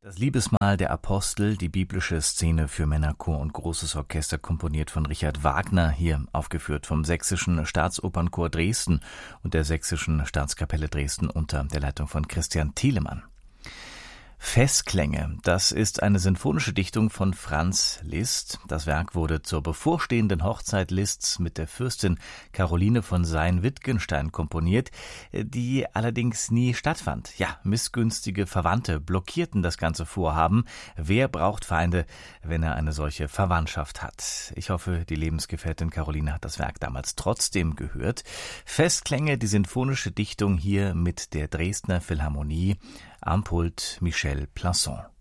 Das Liebesmahl der Apostel, die biblische Szene für Männerchor und großes Orchester, komponiert von Richard Wagner, hier aufgeführt vom Sächsischen Staatsopernchor Dresden und der Sächsischen Staatskapelle Dresden unter der Leitung von Christian Thielemann. Festklänge, das ist eine sinfonische Dichtung von Franz Liszt. Das Werk wurde zur bevorstehenden Hochzeit Liszts mit der Fürstin Caroline von Sayn-Wittgenstein komponiert, die allerdings nie stattfand. Ja, missgünstige Verwandte blockierten das ganze Vorhaben. Wer braucht Feinde, wenn er eine solche Verwandtschaft hat? Ich hoffe, die Lebensgefährtin Caroline hat das Werk damals trotzdem gehört. Festklänge, die sinfonische Dichtung hier mit der Dresdner Philharmonie, am Pult Michel Plasson.